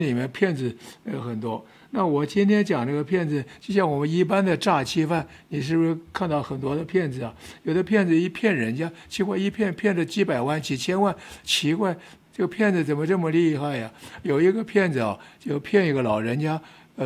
里面骗子很多。那我今天讲这个骗子，就像我们一般的诈欺犯，你是不是看到很多的骗子啊？有的骗子一骗人家，结果一骗了几百万、几千万，奇怪，这个骗子怎么这么厉害呀？有一个骗子啊，就骗一个老人家，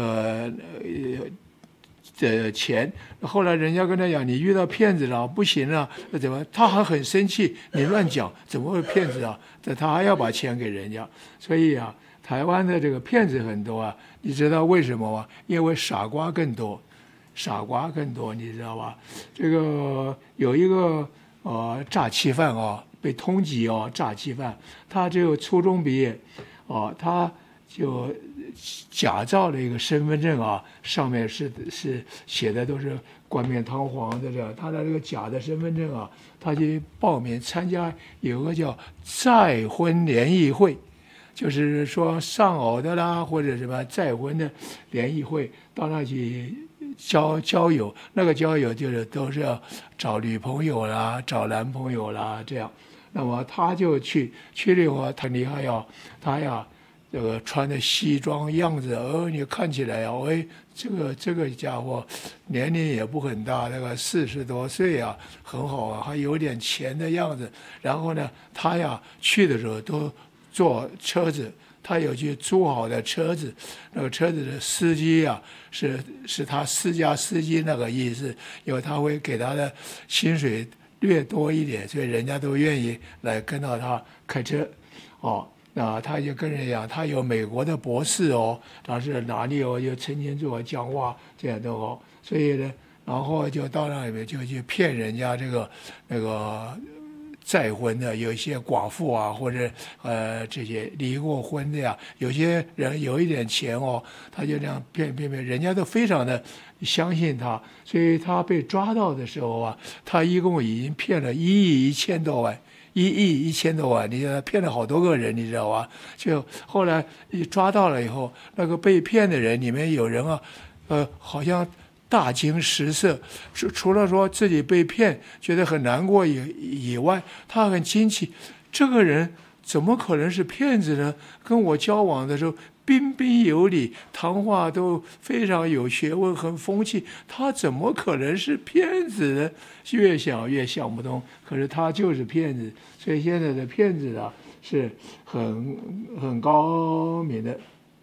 的钱，后来人家跟他讲，你遇到骗子了，不行了，那怎么？他还很生气，你乱讲，怎么会骗子啊？他还要把钱给人家，所以啊，台湾的这个骗子很多啊，你知道为什么吗？因为傻瓜更多，傻瓜更多，你知道吧？这个有一个诈欺犯啊，被通缉哦，诈欺犯，他只有初中毕业，他就假造了一个身份证啊，上面是写的都是冠冕堂皇的这样，他的这个假的身份证啊，他去报名参加有个叫再婚联谊会，就是说丧偶的啦或者什么再婚的联谊会，到那去交友，那个交友就是都是要找女朋友啦，找男朋友啦这样。那么他就去了以后，他厉害呀，他呀。这个穿的西装样子，你看起来这个家伙年龄也不很大，那个40多岁啊，很好啊，还有点钱的样子。然后呢，他呀去的时候都坐车子，他有去租好的车子，那个车子的司机啊是他私家司机那个意思，因为他会给他的薪水略多一点，所以人家都愿意来跟到他开车，那他就跟人讲，他有美国的博士哦，他是哪里哦，就曾经做讲话这样的哦，所以呢，然后就到那里面就去骗人家那个再婚的，有一些寡妇啊，或者这些离过婚的呀，有些人有一点钱哦，他就这样骗，人家都非常的相信他，所以他被抓到的时候啊，他一共已经骗了1亿1千多万。1亿1千多万，你骗了好多个人，你知道吧？就后来一抓到了以后，那个被骗的人里面有人啊，好像大惊失色，除了说自己被骗觉得很难过以外，他很惊奇，这个人怎么可能是骗子呢？跟我交往的时候彬彬有礼，谈话都非常有学问，很风趣，他怎么可能是骗子呢？越想越想不通，可是他就是骗子，所以现在的骗子啊是很高明的。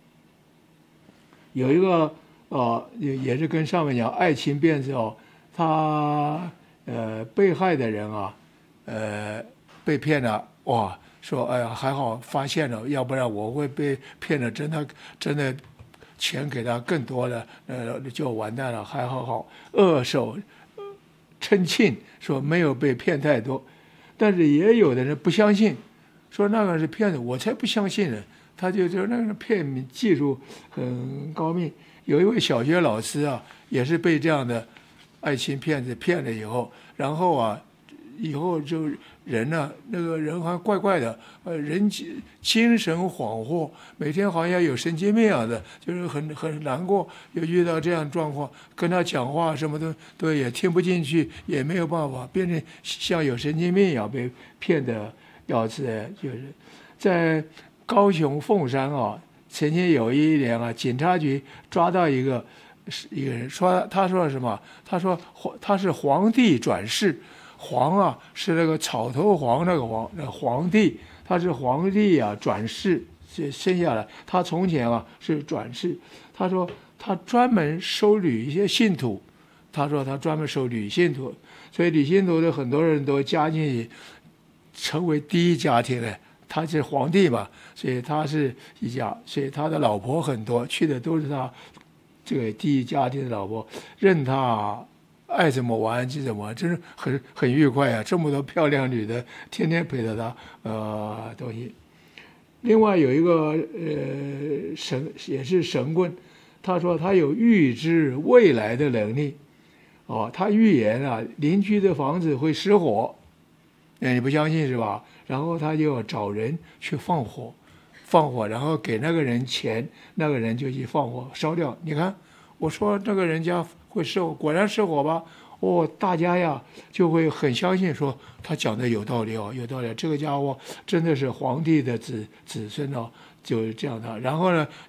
有一个也是跟上面讲爱情骗子哦，他被害的人啊，被骗了，哇，说哎呀还好发现了，要不然我会被骗了，真的钱给他更多了，就完蛋了，还好扼手称庆，说没有被骗太多，但是也有的人不相信，说那个是骗子，我才不相信呢。他就那个骗技术很高明。有一位小学老师啊，也是被这样的爱情骗子骗了以后，然后啊，以后就人呢，那个人还怪怪的，人精神恍惚，每天好像有神经病一样的，就是很难过，又遇到这样状况，跟他讲话什么都也听不进去，也没有办法，变成像有神经病一样被骗的要是就是在高雄凤山啊，曾经有一年啊，警察局抓到一个人，他说什么？他说他是皇帝转世。皇啊，是那个草头皇那个皇帝，他是皇帝啊，转世生下来。他从前啊是转世。他说他专门收女一些信徒，他说他专门收女信徒，所以女信徒的很多人都加进去，成为第一家庭了。他是皇帝嘛，所以他是一家，所以他的老婆很多，去的都是他这个第一家庭的老婆，任他爱怎么玩就怎么玩，真是很愉快啊！这么多漂亮女的，天天陪着他，东西。另外有一个也是神棍，他说他有预知未来的能力，他预言啊，邻居的房子会失火，你不相信是吧？然后他就要找人去放火，然后给那个人钱，那个人就去放火烧掉。你看，我说这个人家会失火，果然失火吧？大家呀就会很相信，说他讲的有道理哦，有道理。这个家伙真的是皇帝的子孙哦，就是这样的。然后呢，